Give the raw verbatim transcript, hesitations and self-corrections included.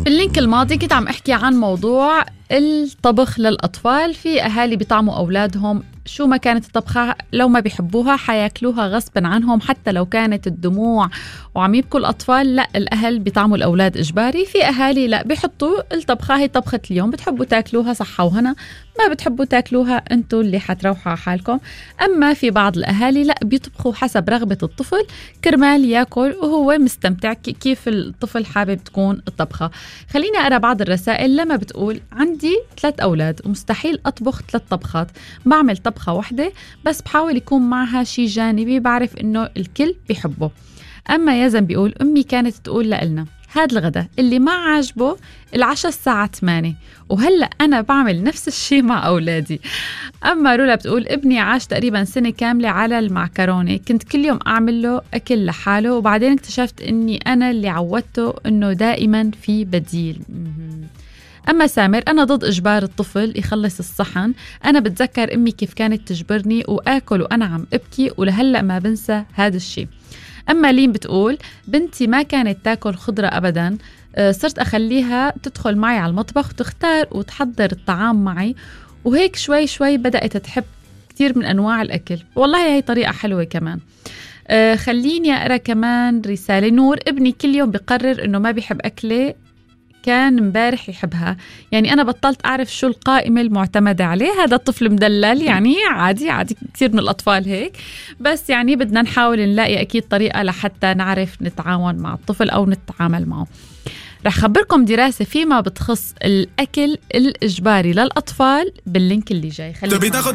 في اللينك الماضي كنت عم احكي عن موضوع الطبخ للأطفال. في أهالي بيطعموا أولادهم شو ما كانت الطبخة، لو ما بيحبوها حياكلوها غصبا عنهم حتى لو كانت الدموع وعم يبكوا الأطفال. لا، الأهل بيطعموا الأولاد إجباري. في أهالي لا، بيحطوا الطبخة هي طبخة اليوم، بتحبوا تاكلوها صحة وهنا، ما بتحبوا تاكلوها انتوا اللي حتروحوا على حالكم. أما في بعض الأهالي لا، بيطبخوا حسب رغبة الطفل كرمال ياكل وهو مستمتع كيف الطفل حابب تكون الطبخة. خليني أقرأ بعض الرسائل. لما بتقول عندي ثلاث أولاد ومستحيل أطبخ ثلاث طبخات، بعمل طبخة واحدة بس بحاول يكون معها شي جانبي بعرف إنه الكل بيحبه. أما يزن بيقول أمي كانت تقول لنا هاد الغداء اللي ما عاجبه العشاء الساعة ثمانية، وهلأ أنا بعمل نفس الشي مع أولادي. أما رولا بتقول ابني عاش تقريبا سنة كاملة على المعكرونة، كنت كل يوم أعمل له أكل لحاله وبعدين اكتشفت إني أنا اللي عودته إنه دائما في بديل. أما سامر أنا ضد إجبار الطفل يخلص الصحن، أنا بتذكر أمي كيف كانت تجبرني وآكل وأنا عم أبكي ولهلأ ما بنسى هذا الشيء. أما لين بتقول بنتي ما كانت تاكل خضرة أبدا، صرت أخليها تدخل معي على المطبخ وتختار وتحضر الطعام معي، وهيك شوي شوي بدأت تحب كتير من أنواع الأكل. والله هي طريقة حلوة كمان. آه خليني أقرأ كمان رسالة. نور ابني كل يوم بقرر إنه ما بيحب أكله كان مبارح يحبها، يعني أنا بطلت أعرف شو القائمة المعتمدة عليه. هذا الطفل مدلل، يعني عادي عادي كتير من الأطفال هيك، بس يعني بدنا نحاول نلاقي أكيد طريقة لحتى نعرف نتعاون مع الطفل أو نتعامل معه. رح خبركم دراسة فيما بتخص الأكل الإجباري للأطفال باللينك اللي جاي. خلينا